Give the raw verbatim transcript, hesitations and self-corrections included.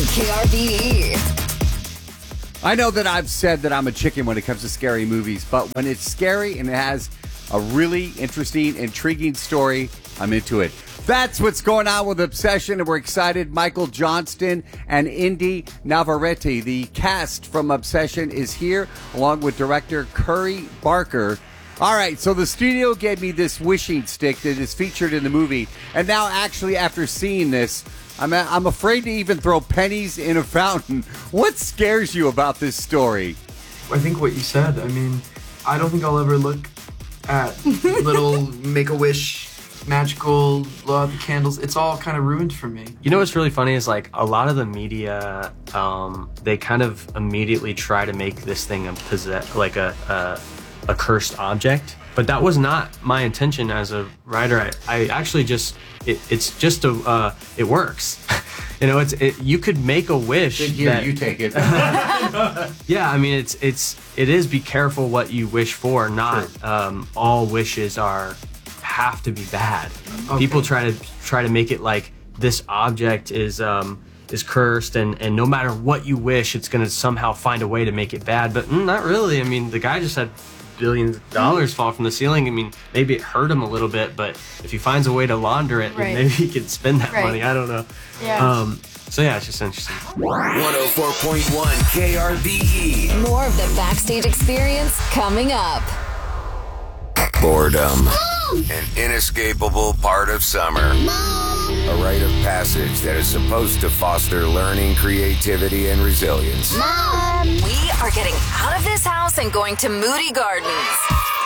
K R B E. I know that I've said that I'm a chicken when it comes to scary movies, but when it's scary and it has a really interesting, intriguing story, I'm into it. That's what's going on with Obsession, and we're excited. Michael Johnston and Indy Navarrete, the cast from Obsession, is here, along with director Curry Barker. All right, so the studio gave me this wishing stick that is featured in the movie, and now actually after seeing this, I'm I'm afraid to even throw pennies in a fountain. What scares you about this story? I think what you said. I mean, I don't think I'll ever look at little Make-A-Wish magical blow out the candles. It's all kind of ruined for me. You know what's really funny is like a lot of the media, um, they kind of immediately try to make this thing a possess like a, a a cursed object, but that was not my intention as a writer. I, I actually just it, it's just a uh, it works. You know, it's it, you could make a wish. Here, that, you take it. Yeah, I mean, it's it's it is be careful what you wish for. Not Sure. um, all wishes are have to be bad. Okay. People try to try to make it like this object is um, is cursed, and and no matter what you wish, it's gonna somehow find a way to make it bad. But mm, not really. I mean, the guy just had billions of dollars fall from the ceiling. I mean, maybe it hurt him a little bit, but if he finds a way to launder it, Right. then maybe he can spend that Right. money. I don't know. Yeah. Um, so yeah, it's just interesting. one oh four point one K R B E. More of the backstage experience coming up. Boredom, an inescapable part of summer. A rite of passage that is supposed to foster learning, creativity, and resilience. Mom! We are getting out of this house and going to Moody Gardens.